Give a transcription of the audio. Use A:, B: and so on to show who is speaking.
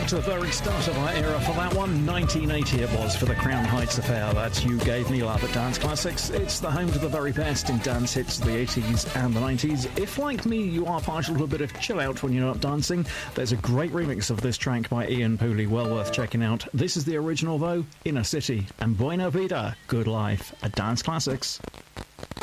A: back to the very start of our era for that one. 1980 it was for the Crown Heights affair. That's You Gave Me Love at Dance Classics. It's the home to the very best in dance hits of the 80s and the 90s. If, like me, you are partial to a bit of chill out when you're not dancing, there's a great remix of this track by Ian Pooley, well worth checking out. This is the original, though, Inner City and Buena Vida, Good Life at Dance Classics.